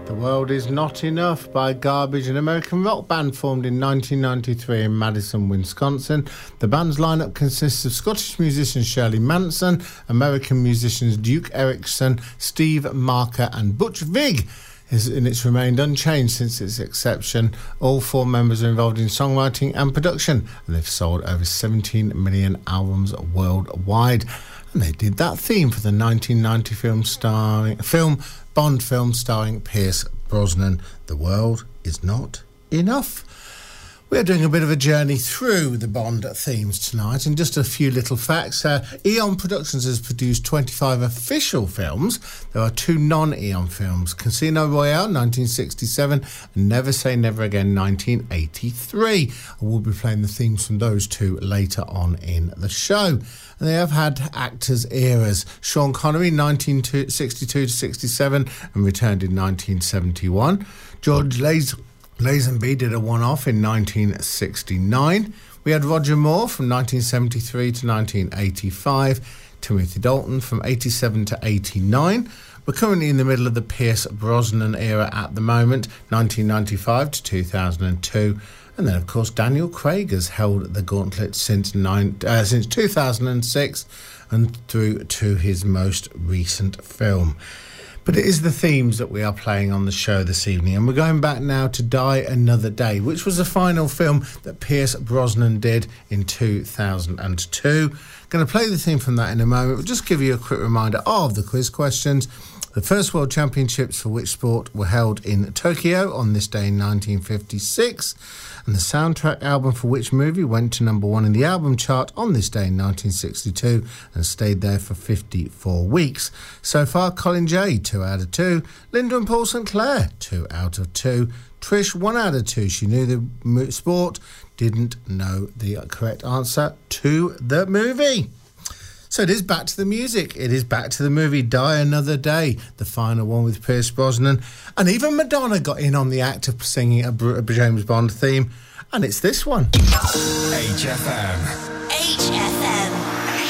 The World Is Not Enough by Garbage, an American rock band formed in 1993 in Madison, Wisconsin. The band's lineup consists of Scottish musician Shirley Manson, American musicians Duke Erickson, Steve Marker and Butch Vig. And it's remained unchanged since its inception. All four members are involved in songwriting and production, and they've sold over 17 million albums worldwide. And they did that theme for the 1990 Bond film starring Pierce Brosnan, The World Is Not Enough. We're doing a bit of a journey through the Bond themes tonight, and just a few little facts. Eon Productions has produced 25 official films. There are 2 non-Eon films, Casino Royale, 1967, and Never Say Never Again, 1983. I will be playing the themes from those 2 later on in the show. And they have had actors' eras. Sean Connery, 1962 to 67, and returned in 1971. George Lazenby did a one-off in 1969. We had Roger Moore from 1973 to 1985. Timothy Dalton from 87 to 89. We're currently in the middle of the Pierce Brosnan era at the moment, 1995 to 2002. And then, of course, Daniel Craig has held the gauntlet since 2006 and through to his most recent film. But it is the themes that we are playing on the show this evening. And we're going back now to Die Another Day, which was the final film that Pierce Brosnan did in 2002. Going to play the theme from that in a moment. We'll just give you a quick reminder of the quiz questions. The first World Championships for which sport were held in Tokyo on this day in 1956. And the soundtrack album for which movie went to number 1 in the album chart on this day in 1962 and stayed there for 54 weeks. So far, Colin J, 2 out of 2. Linda and Paul St Clair, 2 out of 2. Trish, 1 out of 2. She knew the sport, didn't know the correct answer to the movie. So it is back to the music. It is back to the movie Die Another Day, the final one with Pierce Brosnan. And even Madonna got in on the act of singing a James Bond theme. And it's this one. HFM. HFM.